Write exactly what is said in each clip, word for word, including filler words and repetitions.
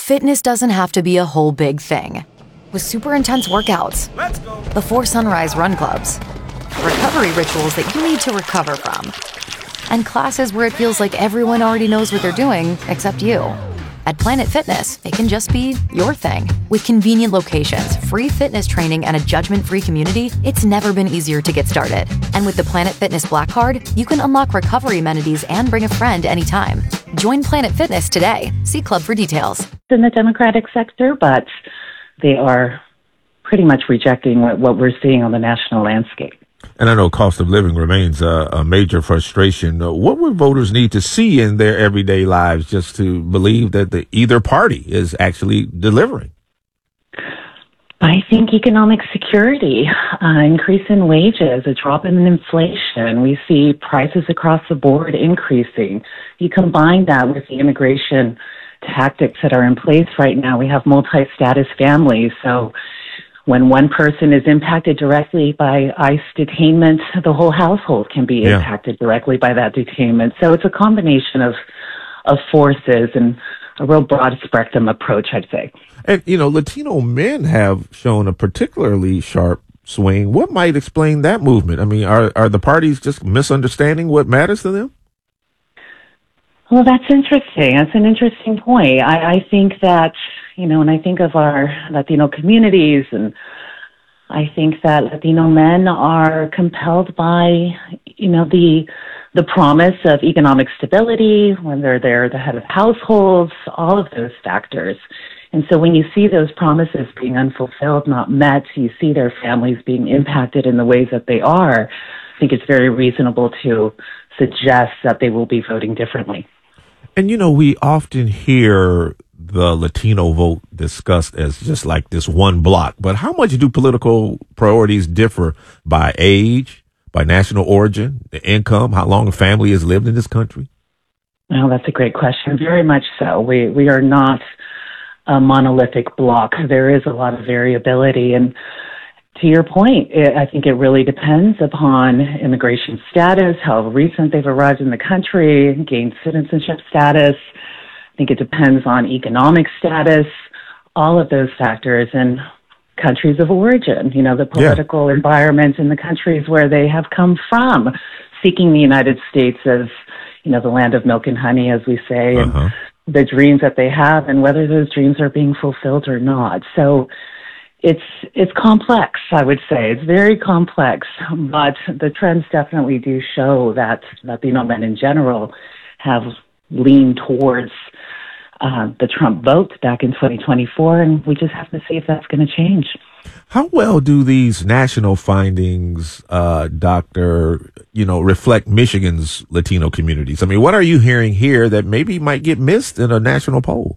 Fitness doesn't have to be a whole big thing. With super intense workouts, Let's go. before sunrise run clubs, recovery rituals that you need to recover from, and classes where it feels like everyone already knows what they're doing except you. At Planet Fitness, it can just be your thing. With convenient locations, free fitness training, and a judgment-free community, it's never been easier to get started. And with the Planet Fitness Black Card, you can unlock recovery amenities and bring a friend anytime. Join Planet Fitness today. See Club for details. In the Democratic sector, but they are pretty much rejecting what, what we're seeing on the national landscape. And I know cost of living remains a, a major frustration. Uh, what would voters need to see in their everyday lives just to believe that the either party is actually delivering? I think economic security, uh, increase in wages, a drop in inflation. We see prices across the board increasing. You combine that with the immigration tactics that are in place right now. We have multi-status families, so when one person is impacted directly by ICE detainment, the whole household can be Yeah. impacted directly by that detainment. So it's a combination of of forces and a real broad spectrum approach, I'd say. And, you know, Latino men have shown a particularly sharp swing. What might explain that movement? I mean, are, are the parties just misunderstanding what matters to them? Well, that's interesting. That's an interesting point. I, I think that, you know, when I think of our Latino communities, and I think that Latino men are compelled by, you know, the the promise of economic stability, whether they're the head of households, all of those factors. And so when you see those promises being unfulfilled, not met, you see their families being impacted in the ways that they are, I think it's very reasonable to suggest that they will be voting differently. And, you know, we often hear the Latino vote discussed as just like this one block. But how much do political priorities differ by age, by national origin, the income, how long a family has lived in this country? Well, that's a great question. Very much so. We we are not a monolithic block. There is a lot of variability. And to your point, it, I think it really depends upon immigration status, how recent they've arrived in the country, gained citizenship status. I think it depends on economic status, all of those factors, and countries of origin, you know, the political yeah. environment in the countries where they have come from, seeking the United States as, you know, the land of milk and honey, as we say, uh-huh. and the dreams that they have and whether those dreams are being fulfilled or not. So it's it's complex, I would say. It's very complex, but the trends definitely do show that Latino men in general have leaned towards uh, the Trump vote back in twenty twenty-four, and we just have to see if that's going to change. How well do these national findings, uh, Doctor, you know, reflect Michigan's Latino communities? I mean, what are you hearing here that maybe might get missed in a national poll?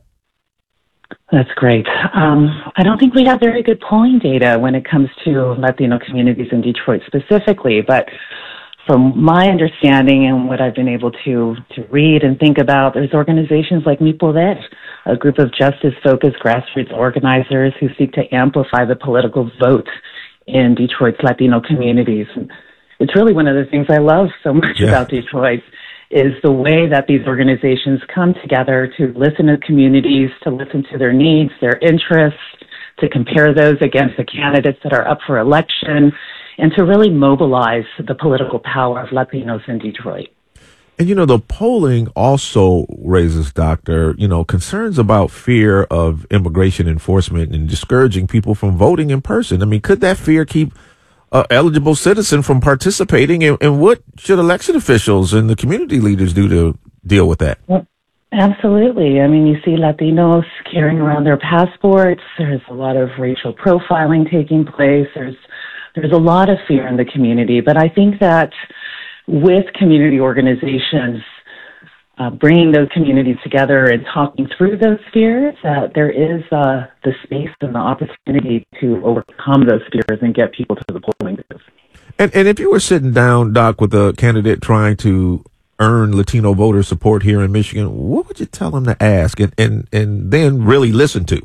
That's great. Um, I don't think we have very good polling data when it comes to Latino communities in Detroit specifically, but from my understanding and what I've been able to, to read and think about, there's organizations like Mi Poder, a group of justice-focused grassroots organizers who seek to amplify the political vote in Detroit's Latino communities. And it's really one of the things I love so much yeah. about Detroit is the way that these organizations come together to listen to communities, to listen to their needs, their interests, to compare those against the candidates that are up for election, and to really mobilize the political power of Latinos in Detroit. And, you know, the polling also raises, Doctor, you know, concerns about fear of immigration enforcement and discouraging people from voting in person. I mean, could that fear keep an eligible citizen from participating? And, and what should election officials and the community leaders do to deal with that? Well, absolutely. I mean, you see Latinos carrying around their passports. There's a lot of racial profiling taking place. There's There's a lot of fear in the community, but I think that with community organizations, uh, bringing those communities together and talking through those fears, uh, there is uh, the space and the opportunity to overcome those fears and get people to the polling booth. And, and if you were sitting down, Doc, with a candidate trying to earn Latino voter support here in Michigan, what would you tell them to ask and, and, and then really listen to?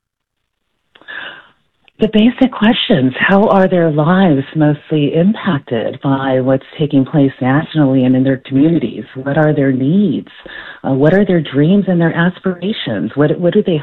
The basic questions: how are their lives mostly impacted by what's taking place nationally and in their communities? What are their needs? Uh, what are their dreams and their aspirations? What what do they